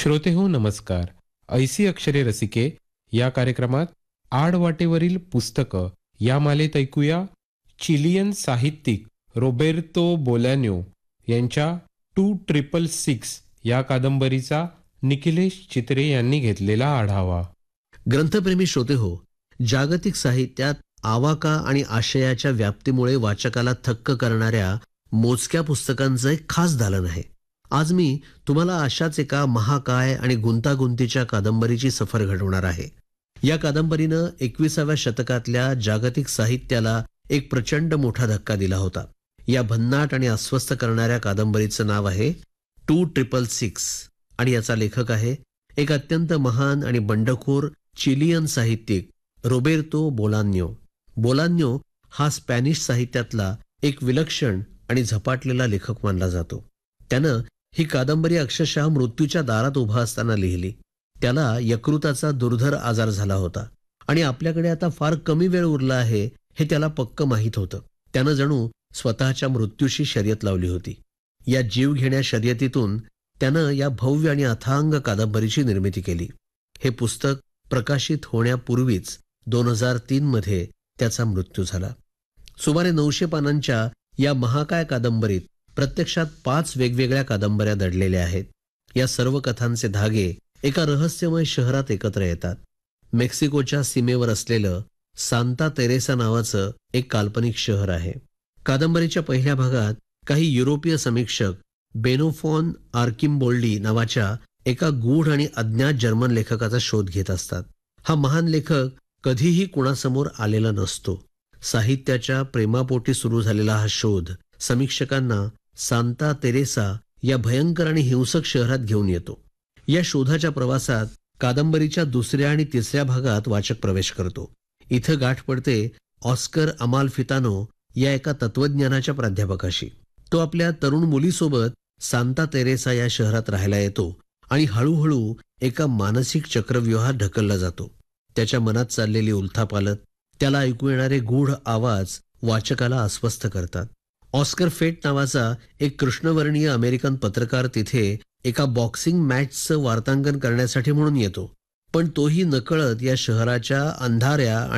श्रोते हो नमस्कार. ऐसी अक्षरे रसिके या कार्यक्रमात आडवाटेवरील पुस्तकं या मालेत ऐकूया चिलियन साहित्यिक रोबेर्तो बोलॅन्यो यांच्या 2666 या कादंबरीचा निखिलेश चित्रे यांनी घेतलेला आढावा. ग्रंथप्रेमी श्रोते हो, जागतिक साहित्यात आवाका आणि आशयाच्या व्याप्तीमुळे वाचकाला थक्क करणाऱ्या मोजक्या पुस्तकांचं एक खास दालन आहे. आज मी तुम्हाला अशाच एका महाकाय आणि गुंतागुंतीच्या कादंबरीची सफर घडवणार आहे. या कादंबरीनं 21व्या शतकातल्या जागतिक साहित्याला एक प्रचंड मोठा धक्का दिला होता. या भन्नाट आणि अस्वस्थ करणाऱ्या कादंबरीचं नाव आहे 2666 आणि याचा लेखक आहे एक अत्यंत महान आणि बंडखोर चिलियन साहित्यिक रोबेर्तो बोलान्यो. बोलान्यो हा स्पॅनिश साहित्यातला एक विलक्षण आणि झपाटलेला लेखक मानला जातो. त्यानं ही कादंबरी अक्षरशः मृत्यूच्या दारात उभा असताना लिहिली. त्याला यकृताचा दुर्धर आजार झाला होता आणि आपल्याकडे आता फार कमी वेळ उरला आहे हे त्याला पक्क माहीत होतं. त्यानं जणू स्वतःच्या मृत्यूशी शर्यत लावली होती. या जीवघेण्या शर्यतीतून त्यानं या भव्य आणि अथांग कादंबरीची निर्मिती केली. हे पुस्तक प्रकाशित होण्यापूर्वीच 2003 मध्ये त्याचा मृत्यू झाला. सुमारे 900 पानांच्या या महाकाय कादंबरीत प्रत्यक्षात 5 वेगवेगळ्या कादंबऱ्या दडलेल्या आहेत. या सर्व कथांचे धागे एका रहस्यमय शहरात एकत्र येतात. मेक्सिकोच्या सीमेवर असलेलं सांता तेरेसा नावाचं एक काल्पनिक शहर आहे. कादंबरीच्या पहिल्या भागात काही युरोपीय समीक्षक बेनोफॉन आर्किम्बोल्डी नावाच्या एका गूढ आणि अज्ञात जर्मन लेखकाचा शोध घेत असतात. हा महान लेखक कधीही कुणासमोर आलेला नसतो. साहित्याच्या प्रेमापोटी सुरू झालेला हा शोध समीक्षकांना सांता तेरेसा या भयंकर आणि हिंसक शहरात घेऊन येतो. या शोधाच्या प्रवासात कादंबरीच्या दुसऱ्या आणि तिसऱ्या भागात वाचक प्रवेश करतो. इथं गाठ पडते ऑस्कर अमालफितानो या एका तत्वज्ञानाच्या प्राध्यापकाशी. तो आपल्या तरुण मुलीसोबत सांता तेरेसा या शहरात राहायला येतो आणि हळूहळू एका मानसिक चक्रव्यूहात ढकलला जातो. त्याच्या मनात चाललेली उलथापालथ, त्याला ऐकू येणारे गूढ आवाज वाचकाला अस्वस्थ करतात. ऑस्कर फेट नावाचा एक कृष्णवर्णीय अमेरिकन पत्रकार तिथे एका बॉक्सिंग मॅचचं वार्तांकन करण्यासाठी म्हणून येतो. पण तोही नकळत या शहराच्या अंधाऱ्या